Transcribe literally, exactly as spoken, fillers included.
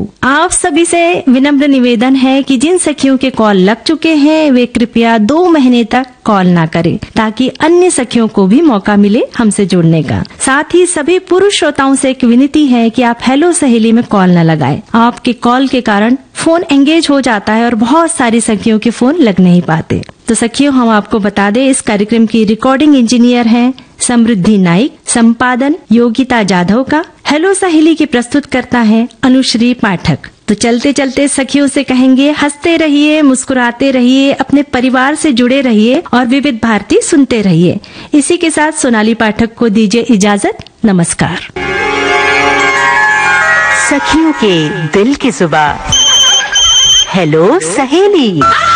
आप सभी से विनम्र निवेदन है कि जिन सखियों के कॉल लग चुके हैं वे कृपया दो महीने तक कॉल ना करें, ताकि अन्य सखियों को भी मौका मिले हमसे जुड़ने का। साथ ही सभी पुरुष श्रोताओं से एक विनती है कि आप हेलो सहेली में कॉल न लगाएं। आपके कॉल के कारण फोन एंगेज हो जाता है और बहुत सारी सखियों के फोन लग नहीं पाते। तो सखियों, हम आपको बता दें, इस कार्यक्रम की रिकॉर्डिंग इंजीनियर हैं समृद्धि नाइक, संपादन योगिता जाधव का। हेलो सहेली की प्रस्तुत करता है अनुश्री पाठक। तो चलते चलते सखियों से कहेंगे, हंसते रहिए, मुस्कुराते रहिए, अपने परिवार से जुड़े रहिए और विविध भारती सुनते रहिए। इसी के साथ सोनाली पाठक को दीजिए इजाजत। नमस्कार। सखियों के दिल की जुबान, हेलो सहेली।